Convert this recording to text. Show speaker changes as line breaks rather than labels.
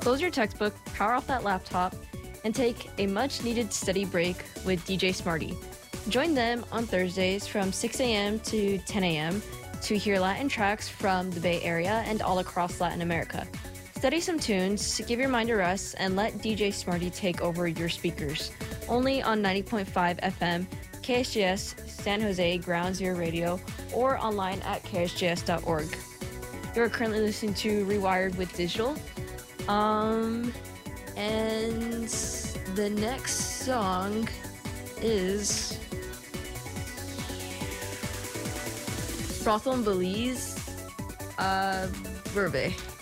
Close your textbook, power off that laptop, and take a much needed study break with DJ Smarty. Join them on Thursdays from 6 a.m. to 10 a.m. to hear Latin tracks from the Bay Area and all across Latin America. Study some tunes, give your mind a rest, and let DJ Smarty take over your speakers. Only on 90.5 FM, KSGS, San Jose Ground Zero Radio, or online at ksjs.org. You're currently listening to Rewired with Digital. And the next song is Brothel in Belize, Verbe.